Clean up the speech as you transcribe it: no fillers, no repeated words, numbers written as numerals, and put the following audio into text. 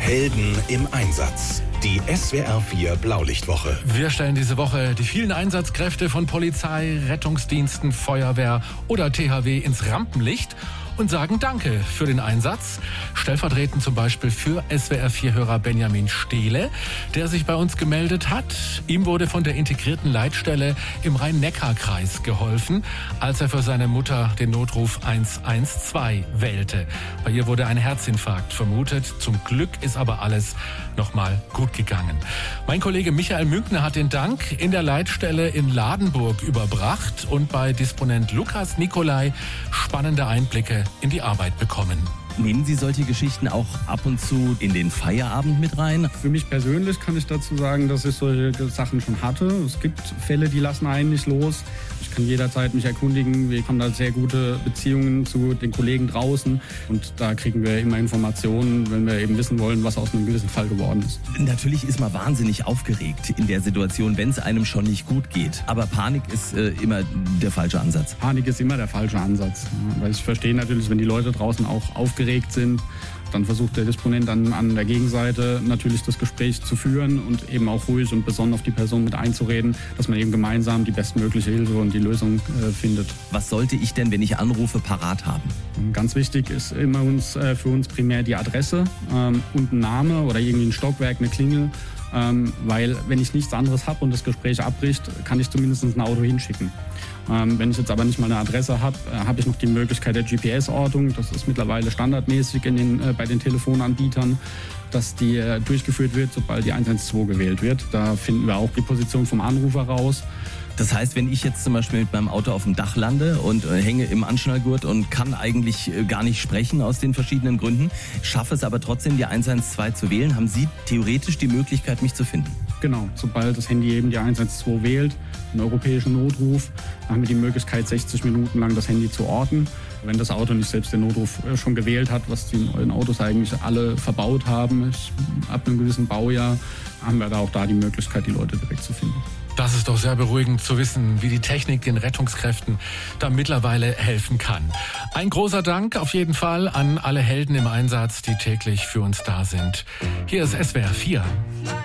Helden im Einsatz. Die SWR 4 Blaulichtwoche. Wir stellen diese Woche die vielen Einsatzkräfte von Polizei, Rettungsdiensten, Feuerwehr oder THW ins Rampenlicht und sagen Danke für den Einsatz. Stellvertretend zum Beispiel für SWR4-Hörer Benjamin Stehle, der sich bei uns gemeldet hat. Ihm wurde von der integrierten Leitstelle im Rhein-Neckar-Kreis geholfen, als er für seine Mutter den Notruf 112 wählte. Bei ihr wurde ein Herzinfarkt vermutet. Zum Glück ist aber alles nochmal gut gegangen. Mein Kollege Michael Münkner hat den Dank in der Leitstelle in Ladenburg überbracht und bei Disponent Lukas Nicolai spannende Einblicke in die Arbeit bekommen. Nehmen Sie solche Geschichten auch ab und zu in den Feierabend mit rein? Für mich persönlich kann ich dazu sagen, dass ich solche Sachen schon hatte. Es gibt Fälle, die lassen einen nicht los. Ich kann jederzeit mich erkundigen. Wir haben da sehr gute Beziehungen zu den Kollegen draußen. Und da kriegen wir immer Informationen, wenn wir eben wissen wollen, was aus einem gewissen Fall geworden ist. Natürlich ist man wahnsinnig aufgeregt in der Situation, wenn es einem schon nicht gut geht. Aber Panik ist immer der falsche Ansatz. Panik ist immer der falsche Ansatz. Weil ich verstehe natürlich, wenn die Leute draußen auch aufgeregt sind, dann versucht der Disponent an der Gegenseite natürlich das Gespräch zu führen und eben auch ruhig und besonnen auf die Person mit einzureden, dass man eben gemeinsam die bestmögliche Hilfe und die Lösung findet. Was sollte ich denn, wenn ich anrufe, parat haben? Ganz wichtig ist immer für uns primär die Adresse und ein Name oder irgendwie ein Stockwerk, eine Klingel. Weil wenn ich nichts anderes habe und das Gespräch abbricht, kann ich zumindest ein Auto hinschicken. Wenn ich jetzt aber nicht mal eine Adresse habe, habe ich noch die Möglichkeit der GPS-Ortung. Das ist mittlerweile standardmäßig bei den Telefonanbietern, dass die durchgeführt wird, sobald die 112 gewählt wird. Da finden wir auch die Position vom Anrufer raus. Das heißt, wenn ich jetzt zum Beispiel mit meinem Auto auf dem Dach lande und hänge im Anschnallgurt und kann eigentlich gar nicht sprechen aus den verschiedenen Gründen, schaffe es aber trotzdem, die 112 zu wählen, haben Sie theoretisch die Möglichkeit, mich zu finden? Genau, sobald das Handy eben die 112 wählt, einen europäischen Notruf, haben wir die Möglichkeit, 60 Minuten lang das Handy zu orten. Wenn das Auto nicht selbst den Notruf schon gewählt hat, was die neuen Autos eigentlich alle verbaut haben, ab einem gewissen Baujahr, haben wir da auch die Möglichkeit, die Leute direkt zu finden. Das ist doch sehr beruhigend zu wissen, wie die Technik den Rettungskräften da mittlerweile helfen kann. Ein großer Dank auf jeden Fall an alle Helden im Einsatz, die täglich für uns da sind. Hier ist SWR 4.